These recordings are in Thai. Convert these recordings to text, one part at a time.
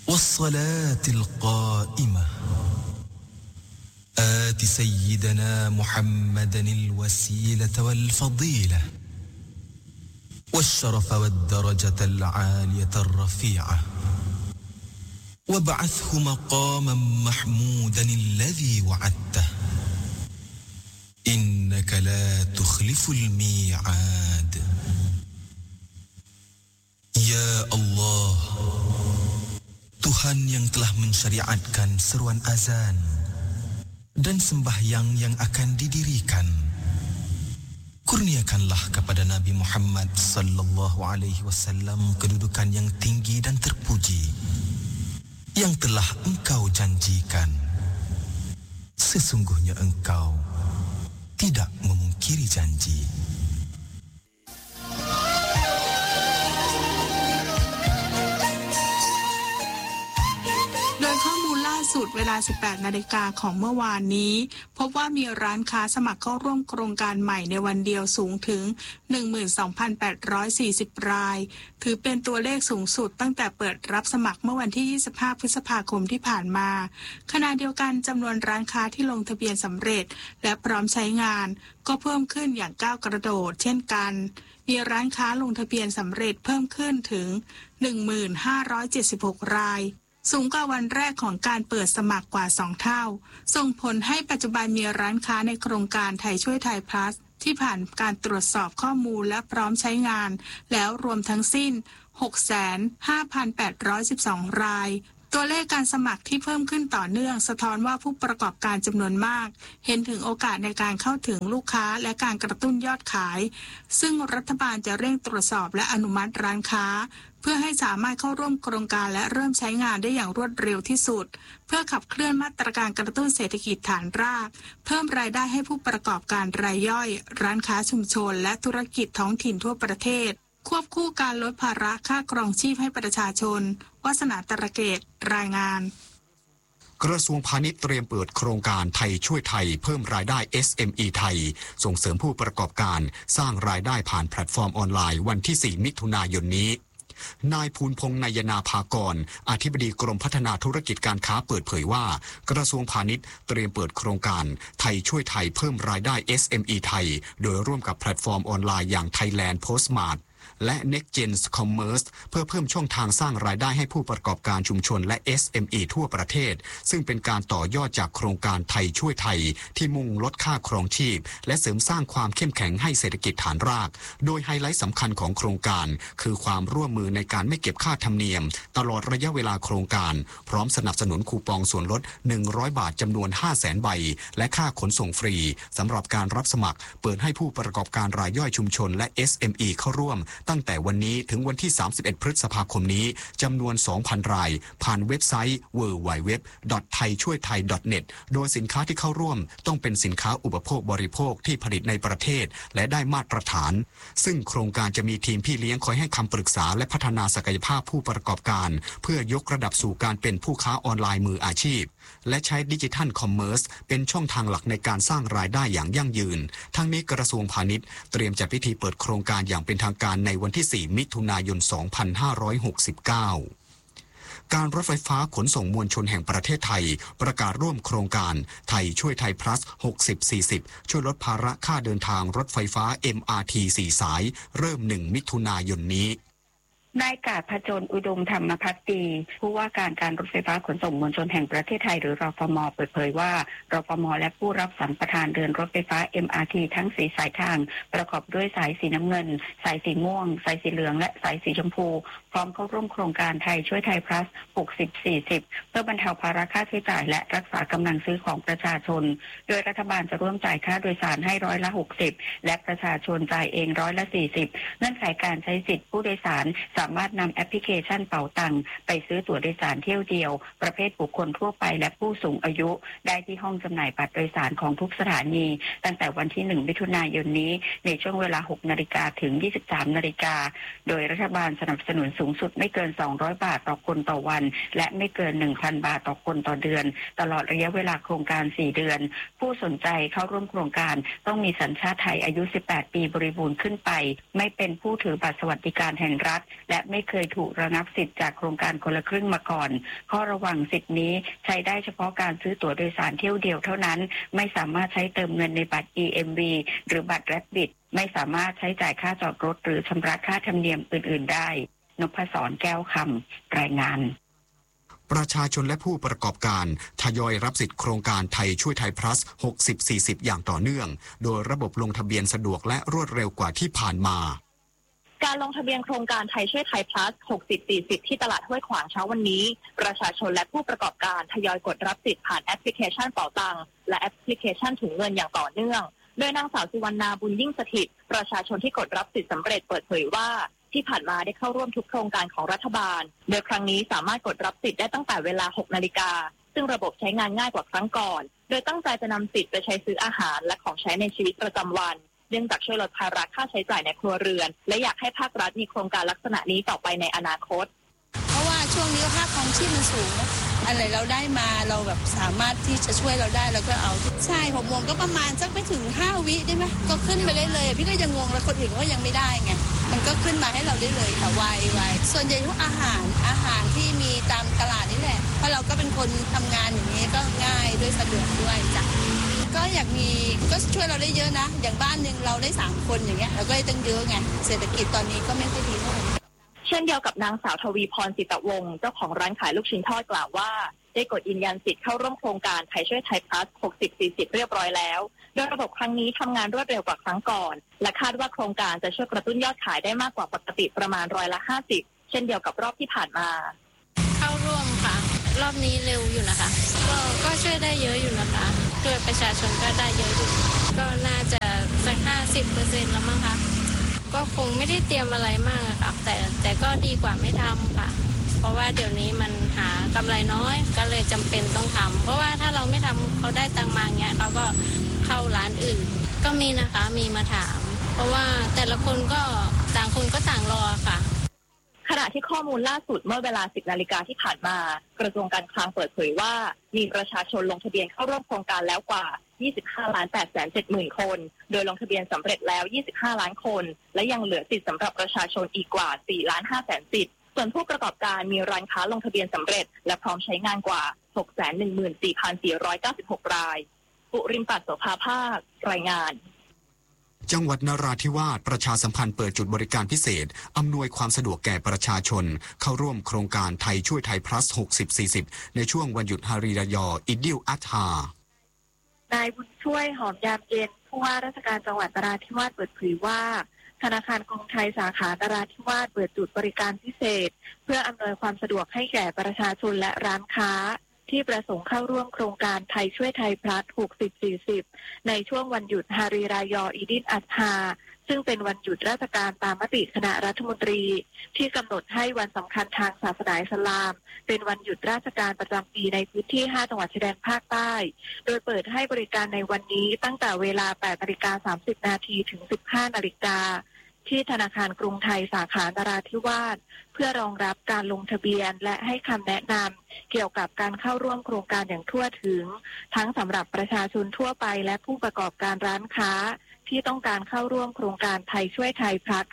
والصلاة القائمة آت سيدنا محمدا الوسيلة والفضيلة والشرف والدرجة العالية الرفيعة وابعثه مقاما محمودا الذي وعدته إنك لا تخلف الميعاد Ya Allah, Tuhan yang telah mensyariatkan seruan azan dan sembahyang yang akan didirikan, kurniakanlah kepada Nabi Muhammad sallallahu alaihi wasallam kedudukan yang tinggi dan terpuji yang telah Engkau janjikan. Sesungguhnya Engkau tidak memungkiri janji. สุดเวลา 18 นาฬิกาของเมื่อวานนี้พบว่ามีร้านค้าสมัครเข้าร่วมโครงการใหม่ในวันเดียวสูงถึง 12,840 รายถือเป็นตัวเลขสูงสุดตั้งแต่เปิดรับสมัครเมื่อวันที่ 25 พฤษภาคมที่ผ่านมาขณะเดียวกันจำนวนร้านค้าที่ลงทะเบียนสำเร็จและพร้อมใช้งานก็เพิ่มขึ้นอย่างก้าวกระโดดเช่นกันมีร้านค้าลงทะเบียนสำเร็จเพิ่มขึ้นถึง 1,576 รายสูงกว่าวันแรกของการเปิดสมัครกว่า2เท่าส่งผลให้ปัจจุบันมีร้านค้าในโครงการไทยช่วยไทย plus ที่ผ่านการตรวจสอบข้อมูลและพร้อมใช้งานแล้วรวมทั้งสิ้น 65,812 รายตัวเลขการสมัครที่เพิ่มขึ้นต่อเนื่องสะท้อนว่าผู้ประกอบการจำนวนมากเห็นถึงโอกาสในการเข้าถึงลูกค้าและการกระตุ้นยอดขายซึ่งรัฐบาลจะเร่งตรวจสอบและอนุมัติร้านค้าเพื่อให้สามารถเข้าร่วมโครงการและเริ่มใช้งานได้อย่างรวดเร็วที่สุดเพื่อขับเคลื่อนมาตรการกระตุ้นเศรษฐกิจฐานรากเพิ่มรายได้ให้ผู้ประกอบการรายย่อยร้านค้าชุมชนและธุรกิจท้องถิ่นทั่วประเทศควบคู่การลดภาระค่าครองชีพให้ประชาชนวาสนาตระเกตรายงานกระทรวงพาณิชย์เตรียมเปิดโครงการไทยช่วยไทยเพิ่มรายได้ SME ไทยส่งเสริมผู้ประกอบการสร้างรายได้ผ่านแพลตฟอร์มออนไลน์วันที่ 4 มิถุนายนนี้นายภูลพงษ์นายนาภากรอธิบดีกรมพัฒนาธุรกิจการค้าเปิดเผยว่ากระทรวงพาณิชย์เตรียมเปิดโครงการไทยช่วยไทยเพิ่มรายได้ SME ไทยโดยร่วมกับแพลตฟอร์มออนไลน์อย่าง Thailand Postmartและ Next Gen Commerce เพื่อเพิ่มช่องทางสร้างรายได้ให้ผู้ประกอบการชุมชนและ SME ทั่วประเทศซึ่งเป็นการต่อยอดจากโครงการไทยช่วยไทยที่มุ่งลดค่าครองชีพและเสริมสร้างความเข้มแข็งให้เศรษฐกิจฐานรากโดยไฮไลท์สำคัญของโครงการคือความร่วมมือในการไม่เก็บค่าธรรมเนียมตลอดระยะเวลาโครงการพร้อมสนับสนุนคูปองส่วนลด100 บาทจำนวน 500,000 ใบและค่าขนส่งฟรีสำหรับการรับสมัครเปิดให้ผู้ประกอบการรายย่อยชุมชนและ SME เข้าร่วมตั้งแต่วันนี้ถึงวันที่ 31 พฤษภาคมนี้จำนวน 2,000 รายผ่านเว็บไซต์ www.thaichuithai.net โดยสินค้าที่เข้าร่วมต้องเป็นสินค้าอุปโภคบริโภคที่ผลิตในประเทศและได้มาตรฐานซึ่งโครงการจะมีทีมพี่เลี้ยงคอยให้คำปรึกษาและพัฒนาศักยภาพผู้ประกอบการเพื่อยกระดับสู่การเป็นผู้ค้าออนไลน์มืออาชีพและใช้ดิจิทัลคอมเมิร์ซเป็นช่องทางหลักในการสร้างรายได้อย่างยั่งยืนทั้งนี้กระทรวงพาณิชย์เตรียมจัดพิธีเปิดโครงการอย่างเป็นทางการในวันที่ 4 มิถุนายน 2569 การรถไฟฟ้าขนส่งมวลชนแห่งประเทศไทยประกาศร่วมโครงการไทยช่วยไทย plus 60-40 ช่วยลดภาระค่าเดินทางรถไฟฟ้า MRT 4 สายเริ่ม 1 มิถุนายนนี้นายกาพจน์อุดมธรรมภักดีผู้ว่าการรถไฟฟ้าขนส่งมวลชนแห่งประเทศไทยหรือรฟม.เปิดเผยว่ารฟม.และผู้รับสัมปทานเดินรถไฟฟ้า MRT ทั้ง4สายทางประกอบด้วยสายสีน้ำเงินสายสีม่วงสายสีเหลืองและสายสีชมพูพร้อมเข้าร่วมโครงการไทยช่วยไทย plus 60-40 เพื่อบรรเทาภาระค่าใช้จ่ายและรักษากำลังซื้อของประชาชนโดยรัฐบาลจะร่วมจ่ายค่าโดยสารให้60%และประชาชนจ่ายเอง40%เงื่อนไขการใช้สิทธิผู้โดยสารสามารถนำแอปพลิเคชันเป๋าตังค์ไปซื้อตั๋วโดยสารเที่ยวเดียวประเภทบุคคลทั่วไปและผู้สูงอายุได้ที่ห้องจำหน่ายบัตรโดยสารของทุกสถานีตั้งแต่วันที่ 1 มิถุนายนนี้ในช่วงเวลา 6 นาฬิกาถึง 23 นาฬิกาโดยรัฐบาลสนับสนุนสูงสุดไม่เกิน200 บาทต่อคนต่อวันและไม่เกิน 1,000 บาทต่อคนต่อเดือนตลอดระยะเวลาโครงการ 4 เดือนผู้สนใจเข้าร่วมโครงการต้องมีสัญชาติไทยอายุ 18 ปีบริบูรณ์ขึ้นไปไม่เป็นผู้ถือบัตรสวัสดิการแห่งรัฐและและไม่เคยถูกระงับสิทธิ์จากโครงการคนละครึ่งมาก่อนข้อระวังสิทธินี้ใช้ได้เฉพาะการซื้อตั๋วโดยสารเที่ยวเดียวเท่านั้นไม่สามารถใช้เติมเงินในบัตร EMV หรือบัตร Rabbit ไม่สามารถใช้จ่ายค่าจอดรถหรือชำระค่าธรรมเนียมอื่นๆได้นพศรแก้วคำรายงานประชาชนและผู้ประกอบการทยอยรับสิทธิโครงการไทยช่วยไทย plus 60-40 อย่างต่อเนื่องโดยระบบลงทะเบียนสะดวกและรวดเร็วกว่าที่ผ่านมาการลงทะเบียนโครงการไทยช่วยไทย plus 60-40 ที่ตลาดห้วยขวางเช้าวันนี้ประชาชนและผู้ประกอบการทยอยกดรับสิทธิ์ผ่านแอปพลิเคชันเป๋าตังและแอปพลิเคชันถุงเงินอย่างต่อเนื่องโดยนางสาวสุวรรณาบุญยิ่งสถิตประชาชนที่กดรับสิทธิ์สำเร็จเปิดเผยว่าที่ผ่านมาได้เข้าร่วมทุกโครงการของรัฐบาลโดยครั้งนี้สามารถกดรับสิทธิ์ได้ตั้งแต่เวลา 6 นาฬิกาซึ่งระบบใช้งานง่ายกว่าครั้งก่อนโดยตั้งใจจะนำสิทธิ์ไปใช้ซื้ออาหารและของใช้ในชีวิตประจำวันเนื่องจากช่วยลดภาระค่าใช้จ่ายในครัวเรือนและอยากให้ภาครัฐมีโครงการลักษณะนี้ต่อไปในอนาคตเพราะว่าช่วงนี้ค่าครองชีพมันสูงอะไรเราได้มาเราแบบสามารถที่จะช่วยเราได้เราก็เอาใช่6 โมงก็ประมาณสักไม่ถึง5 วิได้ไหมก็ขึ้นไปได้เลยพี่ก็ยังงงแล้วคนอื่นก็ยังไม่ได้ไงมันก็ขึ้นมาให้เราได้เลยค่ะไวส่วนใหญ่ทุกอาหารที่มีตามตลาดนี่แหละเพราะเราก็เป็นคนทำงานอย่างนี้ก็ง่ายด้วยสะดวกด้วยจ้ะก็อยากมีก็ช่วยเราได้เยอะนะอย่างบ้านนึงเราได้3 คนอย่างเงี้ยเราก็ได้ตั้งเยอะไงเศรษฐกิจตอนนี้ก็ไม่ค่อยดีเท่าไหร่เช่นเดียวกับนางสาวทวีพรจิตวงศ์เจ้าของร้านขายลูกชิ้นทอดกล่าวว่าได้กดยืนยันสิทธิ์เข้าร่วมโครงการไทยช่วยไทย plus 60-40 เรียบร้อยแล้วโดยระบบครั้งนี้ทำงานรวดเร็วกว่าครั้งก่อนและคาดว่าโครงการจะช่วยกระตุ้นยอดขายได้มากกว่าปกติประมาณ50%เช่นเดียวกับรอบที่ผ่านมาเข้าร่วมค่ะรอบนี้เร็วอยู่นะคะก็ช่วยได้เยอะอยู่นะคะด้วยประชาชนก็ได้เยอะอยู่ก็น่าจะสัก 50% แล้วมั้งคะก็คงไม่ได้เตรียมอะไรมากค่ะแต่ก็ดีกว่าไม่ทำค่ะเพราะว่าเดี๋ยวนี้มันหากำไรน้อยก็เลยจำเป็นต้องทำเพราะว่าถ้าเราไม่ทำเขาได้ตังค์มาเงี้ยเขาก็เข้าร้านอื่นก็มีนะคะมีมาถามเพราะว่าแต่ละคนก็ต่างคนก็ต่างรอค่ะขณะที่ข้อมูลล่าสุดเมื่อเวลา 10 นาฬิกาที่ผ่านมากระทรวงการคลังเปิดเผยว่ามีประชาชนลงทะเบียนเข้าร่วมโครงการแล้วกว่า 25,870,000 คนโดยลงทะเบียนสำเร็จแล้ว 25 ล้านคนและยังเหลือสิทธิ์สำหรับประชาชนอีกกว่า 4,500,000 สิทธิ์ส่วนผู้ประกอบการมีร้านค้าลงทะเบียนสำเร็จและพร้อมใช้งานกว่า 614,496 รายปุริมปัตโสภาภาครายงานจังหวัดนราธิวาสประชาสัมพันธ์เปิดจุดบริการพิเศษอำนวยความสะดวกแก่ประชาชนเข้าร่วมโครงการไทยช่วยไทย plus 60-40 ในช่วงวันหยุดฮาริรายออิดดิลอัฏฮานายบุญช่วยหอมยามเย็นผู้ว่าราชการจังหวัดนราธิวาสเปิดเผยว่าธนาคารกรุงไทยสาขานราธิวาสเปิดจุดบริการพิเศษเพื่ออำนวยความสะดวกให้แก่ประชาชนและร้านค้าที่ประสงค์เข้าร่วมโครงการไทยช่วยไทย plus 60-40 ในช่วงวันหยุดฮาริรายออิดดิลอัฏฮาซึ่งเป็นวันหยุดราชการตามมติคณะรัฐมนตรีที่กำหนดให้วันสำคัญทางศาสนาอิสลามเป็นวันหยุดราชการประจำปีในพื้นที่ 5 จังหวัดชายแดนภาคใต้โดยเปิดให้บริการในวันนี้ตั้งแต่เวลา 8:30 นาทีถึง 15 นาฬิกาที่ธนาคารกรุงไทยสาขานราธิวาสเพื่อรองรับการลงทะเบียนและให้คำแนะนำเกี่ยวกับการเข้าร่วมโครงการอย่างทั่วถึงทั้งสำหรับประชาชนทั่วไปและผู้ประกอบการร้านค้าที่ต้องการเข้าร่วมโครงการไทยช่วยไทย plus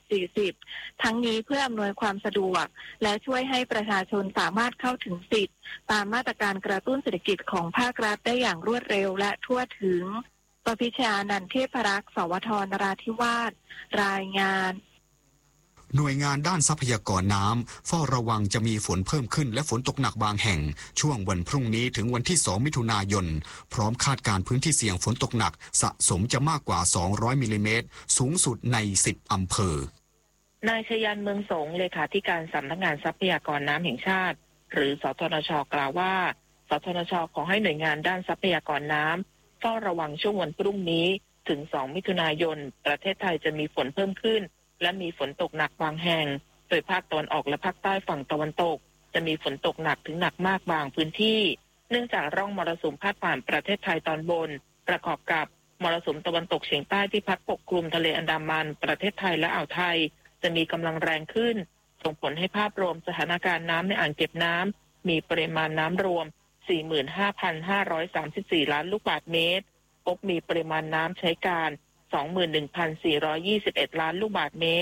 60-40 ทั้งนี้เพื่ออำนวยความสะดวกและช่วยให้ประชาชนสามารถเข้าถึงสิทธิ์ตามมาตรการกระตุ้นเศรษฐกิจของภาครัฐได้อย่างรวดเร็วและทั่วถึงประพิชานันท์เทพรักษ์สวทนราธิวาสรายงานหน่วยงานด้านทรัพยากรน้ำเฝ้าระวังจะมีฝนเพิ่มขึ้นและฝนตกหนักบางแห่งช่วงวันพรุ่งนี้ถึงวันที่ 2 มิถุนายนพร้อมคาดการพื้นที่เสี่ยงฝนตกหนักสะสมจะมากกว่า200มิลลิเมตรสูงสุดใน10อำเภอนายชยันเมืองสงเลขาธิการสำนักงานทรัพยากรน้ำแห่งชาติหรือสทนช.กล่าวว่าสทนช.ขอให้หน่วยงานด้านทรัพยากรน้ำเฝ้าระวังช่วงวันพรุ่งนี้ถึง 2 มิถุนายนประเทศไทยจะมีฝนเพิ่มขึ้นและมีฝนตกหนักบางแห่งโดยภาคตะวันออกและภาคใต้ฝั่งตะวันตกจะมีฝนตกหนักถึงหนักมากบางพื้นที่เนื่องจากร่องมรสุมพาดผ่านประเทศไทยตอนบนประกอบกับมรสุมตะวันตกเฉียงใต้ที่พัดปกคลุมทะเลอันดามันประเทศไทยและอ่าวไทยจะมีกำลังแรงขึ้นส่งผลให้ภาพรวมสถานการณ์น้ำในอ่างเก็บน้ำมีปริมาณน้ำรวม 45,534 ล้านลูกบาศก์เมตรพบมีปริมาณน้ำใช้การ 21,421 ล้านลูกบาศก์เมตร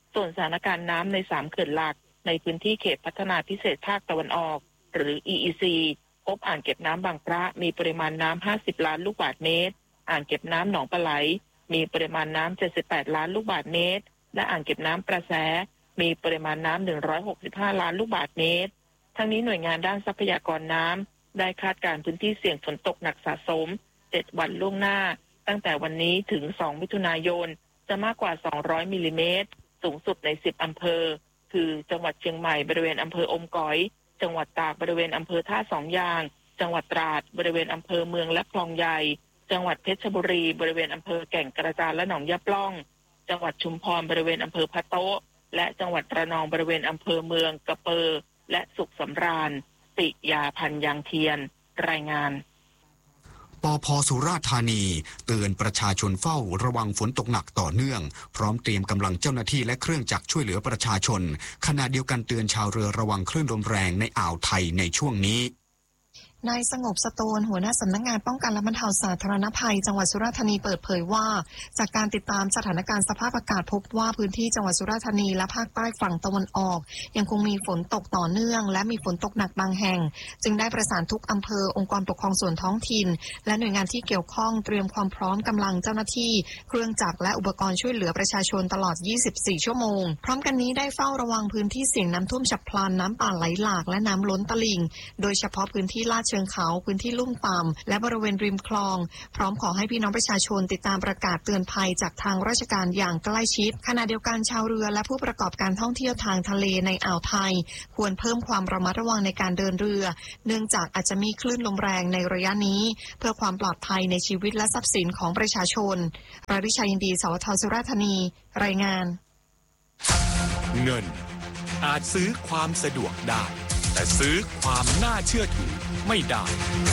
ส่วนสถานการณ์น้ำใน3เขื่อนหลักในพื้นที่เขตพัฒนาพิเศษภาคตะวันออกหรือ EEC พบอ่างเก็บน้ำบางพระมีปริมาณน้ำ50ล้านลูกบาศก์เมตรอ่างเก็บน้ำหนองปลาไหลมีปริมาณน้ำ78ล้านลูกบาศก์เมตรและอ่างเก็บน้ำประแสมีปริมาณน้ำ165ล้านลูกบาศก์เมตรทั้งนี้หน่วยงานด้านทรัพยากรน้ำได้คาดการณ์พื้นที่เสี่ยงฝนตกหนักสะสม7วันล่วงหน้าตั้งแต่วันนี้ถึง2มิถุนายนจะมากกว่า200มิลลิเมตรสูงสุดใน10อำเภอคือจังหวัดเชียงใหม่บริเวณอำเภออมก๋อยจังหวัดตากบริเวณอำเภอท่าสองยางจังหวัดตราดบริเวณอำเภอเมืองและคลองใหญ่จังหวัดเพชรบุรีบริเวณอำเภอแก่งกระจานและหนองยะปล้องจังหวัดชุมพรบริเวณอำเภอพะโต๊ะและจังหวัดระนองบริเวณอำเภอเมืองกระเปอและสุขสำราญติยาพันยางเทียนรายงานปภ.สุราษฎร์ธานีเตือนประชาชนเฝ้าระวังฝนตกหนักต่อเนื่องพร้อมเตรียมกำลังเจ้าหน้าที่และเครื่องจักรช่วยเหลือประชาชนขณะเดียวกันเตือนชาวเรือระวังคลื่นลมแรงในอ่าวไทยในช่วงนี้นายสงบสโตนหัวหน้าสำนักงานป้องกันและบรรเทาสาธารณภัยจังหวัดสุราษฎร์ธานีเปิดเผยว่าจากการติดตามสถานการณ์สภาพอากาศพบว่าพื้นที่จังหวัดสุราษฎร์ธานีและภาคใต้ฝั่งตะวันออกยังคงมีฝนตกต่อเนื่องและมีฝนตกหนักบางแห่งจึงได้ประสานทุกอำเภอองค์กรปกครองส่วนท้องถิ่นและหน่วยงานที่เกี่ยวข้องเตรียมความพร้อมกำลังเจ้าหน้าที่เครื่องจักรและอุปกรณ์ช่วยเหลือประชาชนตลอด24ชั่วโมงพร้อมกันนี้ได้เฝ้าระวังพื้นที่เสี่ยงน้ำท่วมฉับพลันน้ำป่าไหลหลากและน้ำล้นตลิ่งโดยเฉพาะพื้นที่ลาดเชิงเขาพื้นที่ลุ่มต่ำและบริเวณริมคลองพร้อมขอให้พี่น้องประชาชนติดตามประกาศเตือนภัยจากทางราชการอย่างใกล้ชิดขณะเดียวกันชาวเรือและผู้ประกอบการท่องเที่ยวทางทะเลในอ่าวไทยควรเพิ่มความระมัดระวังในการเดินเรือเนื่องจากอาจจะมีคลื่นลมแรงในระยะนี้เพื่อความปลอดภัยในชีวิตและทรัพย์สินของประชาชนราริชัยยินดีสวท.สุราษฎร์ธานีรายงานเงินอาจซื้อความสะดวกได้แต่ซื้อความน่าเชื่อถือไม่ได้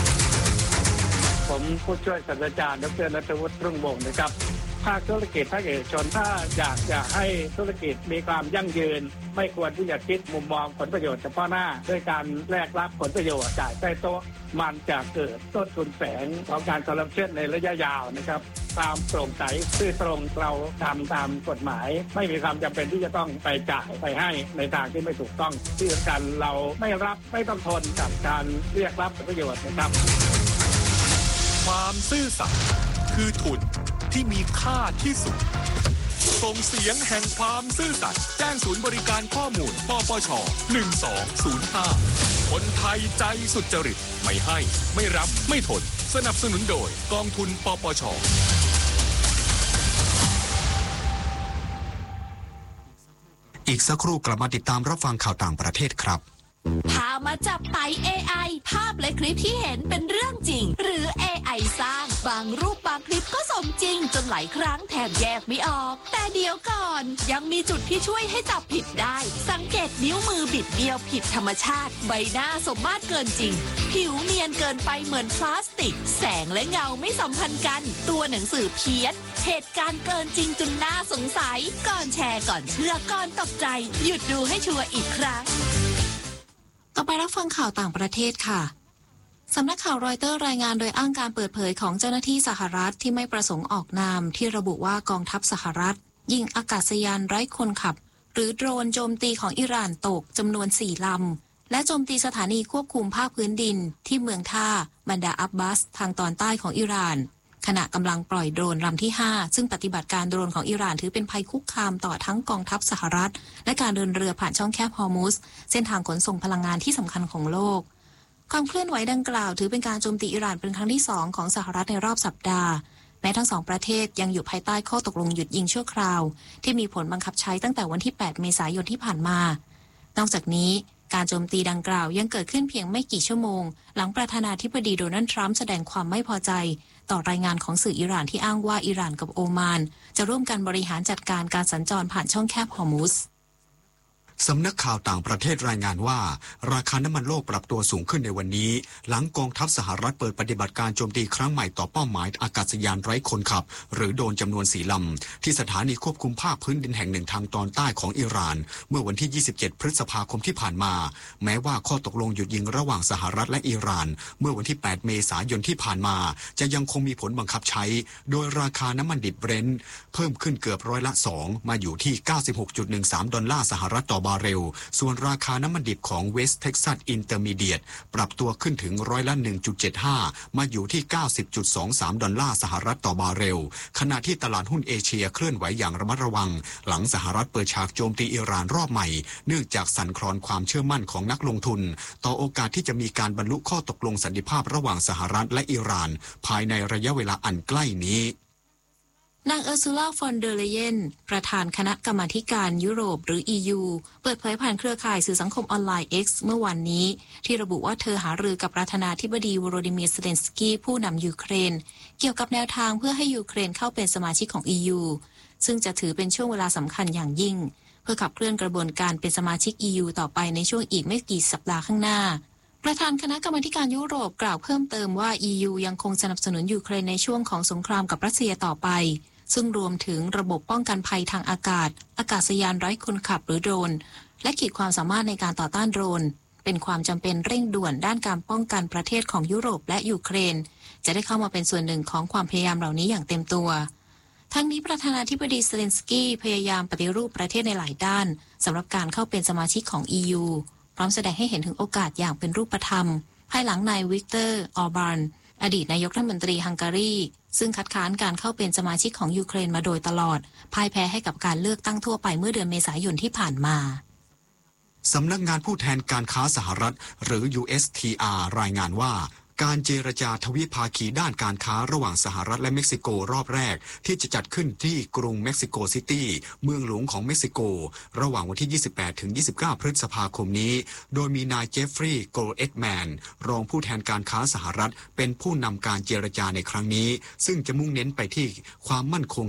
ผมผู้ช่วยศาสตราจารย์ดร.ณัฐวุฒิรุ่งวงศ์นะครับภาคธุรกิจภาคเอกชนถ้าอยากจะให้ธุรกิจมีความยั่งยืนไม่ควรที่จะคิดมุมมองผลประโยชน์เฉพาะหน้าด้วยการแลกรับผลประโยชน์จ่ายใต้โต๊ะมันจะเกิดต้นทุนแฝงของการคอร์รัปชันในระยะยาวนะครับความโปร่งใสซื่อตรงเราทำตามกฎหมายไม่มีความจำเป็นที่จะต้องไปจ่ายไปให้ในทางที่ไม่ถูกต้องที่สำคัญเราไม่รับไม่ต้องทนกับการเรียกรับผลประโยชน์นะครับความซื่อสัตย์คือทุนที่มีค่าที่สุดส่งเสียงแห่งความซื่อสัตย์แจ้งศูนย์บริการข้อมูลปปช1205คนไทยใจสุจริตไม่ให้ไม่รับไม่ทนสนับสนุนโดยกองทุนปปช. อีกสักครู่กลับมาติดตามรับฟังข่าวต่างประเทศครับพามาจับไต่ AI ภาพและคลิปที่เห็นเป็นเรื่องจริงหรือ AI สร้างบางรูปบางคลิปก็สมจริงจนหลายครั้งแทบแยกไม่ออกแต่เดี๋ยวก่อนยังมีจุดที่ช่วยให้จับผิดได้สังเกตนิ้วมือบิดเบี้ยวผิดธรรมชาติใบหน้าสมมาตรเกินจริงผิวเนียนเกินไปเหมือนพลาสติกแสงและเงาไม่สัมพันธ์กันตัวหนังสือเพี้ยนเหตุการณ์เกินจริงจนน่าสงสัยก่อนแชร์ก่อนเชื่อก่อนตกใจหยุดดูให้ชัวร์อีกครั้งต่อไปรับฟังข่าวต่างประเทศค่ะสำนักข่าวรอยเตอร์รายงานโดยอ้างการเปิดเผยของเจ้าหน้าที่สหรัฐที่ไม่ประสงค์ออกนามที่ระบุว่ากองทัพสหรัฐยิงอากาศยานไร้คนขับหรือโดรนโจมตีของอิหร่านตกจำนวน4ลำและโจมตีสถานีควบคุมภาคพื้นดินที่เมืองท่าบันดาอับบาสทางตอนใต้ของอิหร่านขณะกำลังปล่อยโดรนลำที่5ซึ่งปฏิบัติการโดรนของอิหร่านถือเป็นภัยคุกคามต่อทั้งกองทัพสหรัฐและการเดินเรือผ่านช่องแคบฮอร์มุสเส้นทางขนส่งพลังงานที่สำคัญของโลกความเคลื่อนไหวดังกล่าวถือเป็นการโจมตีอิหร่านเป็นครั้งที่2ของสหรัฐในรอบสัปดาห์แม้ทั้ง2ประเทศยังอยู่ภายใต้ข้อตกลงหยุดยิงชั่วคราวที่มีผลบังคับใช้ตั้งแต่วันที่8เมษายนที่ผ่านมานอกจากนี้การโจมตีดังกล่าวยังเกิดขึ้นเพียงไม่กี่ชั่วโมงหลังประธานาธิบดีโดนัลด์ทรัมป์แสดงความไม่พอใจต่อรายงานของสื่ออิหร่านที่อ้างว่าอิหร่านกับโอมานจะร่วมกันบริหารจัดการการสัญจรผ่านช่องแคบฮอร์มุสสำนักข่าวต่างประเทศรายงานว่าราคาน้ำมันโลกปรับตัวสูงขึ้นในวันนี้หลังกองทัพสหรัฐเปิดปฏิบัติการโจมตีครั้งใหม่ต่อเป้าหมายอากาศยานไร้คนขับหรือโดรนจำนวน4 ลำที่สถานีควบคุมภาคพื้นดินแห่งหนึ่งทางตอนใต้ของอิหร่านเมื่อวันที่ 27 พฤษภาคมที่ผ่านมาแม้ว่าข้อตกลงหยุดยิงระหว่างสหรัฐและอิหร่านเมื่อวันที่ 8 เมษายนที่ผ่านมาจะยังคงมีผลบังคับใช้โดยราคาน้ำมันดิบเบรนท์เพิ่มขึ้นเกือบ2%มาอยู่ที่ 96.13 ดอลลาร์สหรัฐต่อบาร์เรลส่วนราคาน้ำมันดิบของ West Texas Intermediate ปรับตัวขึ้นถึง1.75 มาอยู่ที่ 90.23 ดอลลาร์สหรัฐต่อบาร์เรลขณะที่ตลาดหุ้นเอเชียเคลื่อนไหวอย่างระมัดระวังหลังสหรัฐเปิดฉากโจมตีอิหร่านรอบใหม่เนื่องจากสั่นคลอนความเชื่อมั่นของนักลงทุนต่อโอกาสที่จะมีการบรรลุข้อตกลงสันติภาพระหว่างสหรัฐและอิหร่านภายในระยะเวลาอันใกล้นี้นางเออร์ซูล่า ฟอนเดอร์เลเยนประธานคณะกรรมาการยุโรปหรือ EU เปิดเผยผ่านเครือข่ายสื่อสังคมออนไลน์ X เมื่อวันนี้ที่ระบุว่าเธอหารือกับประธานาธิบดีโวโรดิเมียร์ เซเลนสกี้ผู้นำยูเครนเกี่ยวกับแนวทางเพื่อให้ยูเครนเข้าเป็นสมาชิกของ EU ซึ่งจะถือเป็นช่วงเวลาสำคัญอย่างยิ่งเพื่อขับเคลื่อนกระบวนการเป็นสมาชิก EU ต่อไปในช่วงอีกไม่กี่สัปดาห์ข้างหน้าประธานคณะกรรมาการยุโรปกล่าวเพิ่มเติมว่า EU ยังคงสนับสนุนยูเครนในช่วงของสงครามกับรัสเซียต่อไปซึ่งรวมถึงระบบป้องกันภัยทางอากาศอากาศยานไร้คนขับหรือโดรนและขีดความสามารถในการต่อต้านโดรนเป็นความจำเป็นเร่งด่วนด้านการป้องกันประเทศของยุโรปและยูเครนจะได้เข้ามาเป็นส่วนหนึ่งของความพยายามเหล่านี้อย่างเต็มตัวทั้งนี้ประธานาธิบดีเซเลนสกี้พยายามปฏิรูปประเทศในหลายด้านสำหรับการเข้าเป็นสมาชิกของ EU พร้อมแสดงให้เห็นถึงโอกาสอย่างเป็นรูปธรรมภายหลังนายวิกเตอร์ ออร์บานอดีตนายกรัฐมนตรีฮังการีซึ่งคัดค้านการเข้าเป็นสมาชิกของยูเครนมาโดยตลอดพ่ายแพ้ให้กับการเลือกตั้งทั่วไปเมื่อเดือนเมษายนที่ผ่านมาสำนักงานผู้แทนการค้าสหรัฐหรือ USTR รายงานว่าการเจรจาทวิภาคีด้านการค้าระหว่างสหรัฐและเม็กซิโกรอบแรกที่จะจัดขึ้นที่กรุงเม็กซิโกซิตี้เมืองหลวงของเม็กซิโกระหว่างวันที่ 28 ถึง 29 พฤษภาคมนี้โดยมีนายเจฟฟรีย์ โกลเอ็ดแมนรองผู้แทนการค้าสหรัฐเป็นผู้นำการเจรจาในครั้งนี้ซึ่งจะมุ่งเน้นไปที่ความมั่นคง